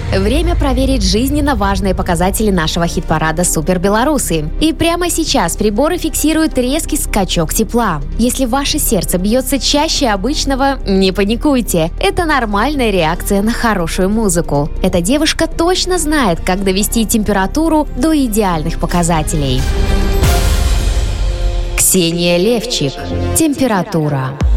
Время проверить жизненно важные показатели нашего хит-парада «Супер Белорусы». И прямо сейчас приборы фиксируют резкий скачок тепла. Если ваше сердце бьется чаще обычного, не паникуйте. Это нормальная реакция на хорошую музыку. Эта девушка точно знает, как довести температуру до идеальных показателей. Ксения Левчик. Температура.